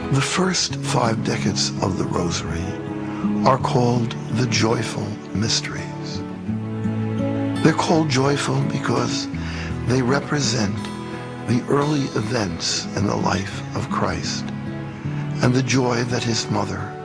The first 5 decades of the Rosary are called the joyful mysteries. They're called joyful because they represent the early events in the life of Christ and the joy that his mother